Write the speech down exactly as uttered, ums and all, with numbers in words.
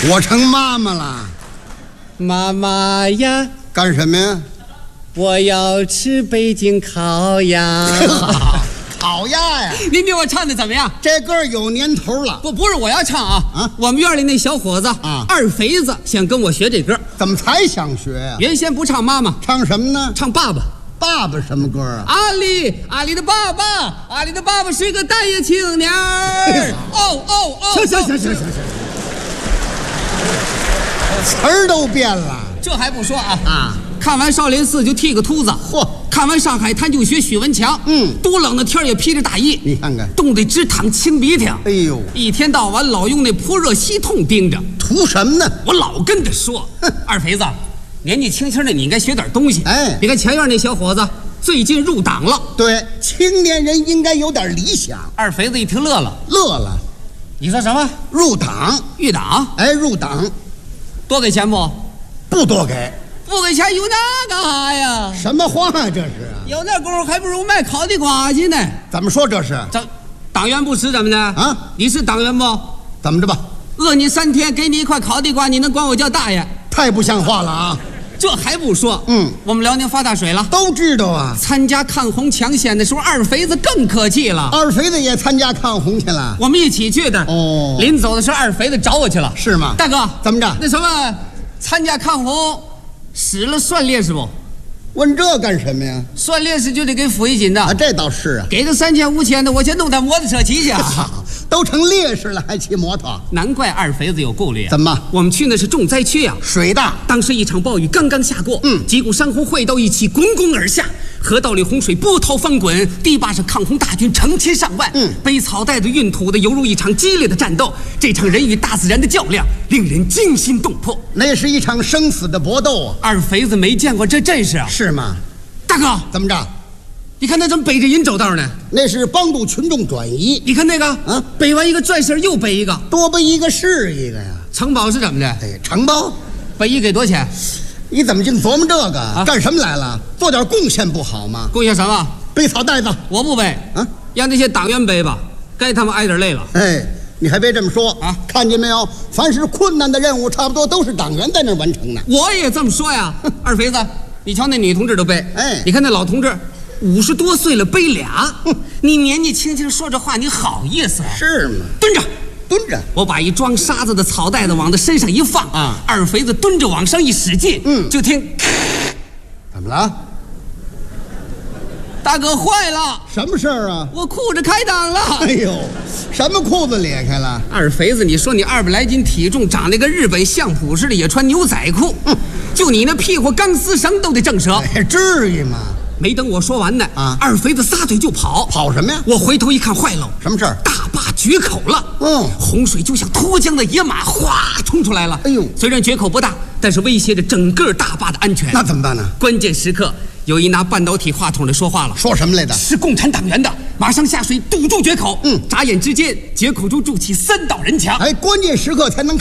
我成妈妈了。 妈妈呀， 干什么呀？ 我要吃北京烤鸭。 烤鸭呀！ 您比我唱的怎么样？ 这歌有年头了。 不，不是我要唱啊！ 啊， 我们院里那小伙子啊， 二肥子想跟我学这歌。 怎么才想学呀？ 原先不唱妈妈， 唱什么呢？ 唱爸爸。 爸爸什么歌啊？ 阿里，阿里的爸爸，阿里的爸爸是个大爷青年儿。哦哦哦！ 行行行行行行，词儿都变了。 这还不说啊啊！ 看完少林寺就剃个秃子， 嚯！ 看完上海滩就学许文强， 嗯， 多冷的天也披着大衣， 你看看， 冻得直淌清鼻涕。 哎呦， 一天到晚老用那扑热息痛盯着， 图什么呢？ 我老跟他说，二肥子，年纪轻轻的你应该学点东西。 哎， 你看前院那小伙子最近入党了， 对，青年人应该有点理想。 二肥子一听乐了， 乐了， 你说什么？ 入党？ 入党？ 哎，入党， 多给钱不？ 不多给。 不给钱有那干啥呀？ 什么话啊，这是啊？ 有那功夫还不如卖烤地瓜去呢。 怎么说这是？ 这党员不吃怎么的啊？ 你是党员不？ 怎么着吧？ 饿你三天，给你一块烤地瓜，你能管我叫大爷？ 太不像话了啊！ 这还不说， 嗯， 我们辽宁发大水了， 都知道啊。 参加抗洪抢险的时候，二肥子更客气了。 二肥子也参加抗洪去了， 我们一起去的。 哦， 临走的时候，二肥子找我去了。 是吗？ 大哥， 怎么着？ 那什么，参加抗洪使了算烈士不？ 问这干什么呀？ 算烈士就得给抚恤金的啊，这倒是啊。 给个三千五千的，我先弄台摩托车骑去。 都成烈士了，还骑摩托？ 难怪二肥子有顾虑啊！ 怎么？ 我们去那是重灾区啊， 水大。 当时一场暴雨刚刚下过， 嗯， 几股山洪汇到一起，滚滚而下，河道里洪水波涛翻滚，堤坝上抗洪大军成千上万， 嗯， 背草带的运土的，犹如一场激烈的战斗。这场人与大自然的较量，令人惊心动魄。 那是一场生死的搏斗啊！ 二肥子没见过这阵势啊！ 是吗？ 大哥， 怎么着？ 你看他怎么背着人走道呢？ 那是帮助群众转移。 你看那个， 啊， 背完一个转身又背一个， 多背一个是一个呀。 承包是怎么的？ 哎，承包， 背一给多少钱？ 你怎么净琢磨这个？ 啊， 干什么来了？做点贡献不好吗？ 贡献什么？ 背草袋子。 我不背啊， 让那些党员背吧，该他们挨点累了。 哎，你还别这么说啊！ 看见没有？凡是困难的任务，差不多都是党员在那儿完成的。 我也这么说呀。二肥子，你瞧那女同志都背， 哎， 你看那老同志五十多岁了背俩，你年纪轻轻说这话，你好意思啊？ 是吗？ 蹲着， 蹲着。 我把一装沙子的草袋子往他身上一放啊， 二肥子蹲着往上一使劲， 嗯， 就听， 怎么了？ 大哥坏了！ 什么事儿啊？ 我裤子开裆了！ 哎呦，什么裤子裂开了？ 二肥子，你说你二百来斤体重，长得跟日本相扑似的，也穿牛仔裤， 嗯， 就你那屁股钢丝绳都得正折， 哎，至于吗？ 没等我说完呢， 啊， 二肥子撒腿就跑， 跑什么呀？ 我回头一看，坏了， 什么事儿？ 大坝决口了， 嗯， 洪水就像脱缰的野马，哗冲出来了。 哎呦， 虽然决口不大，但是威胁着整个大坝的安全。 那怎么办呢？ 关键时刻，有一拿半导体话筒的说话了， 说什么来的？ 是共产党员的，马上下水堵住决口。 嗯， 眨眼之间，决口中筑起三道人墙。 哎，关键时刻才能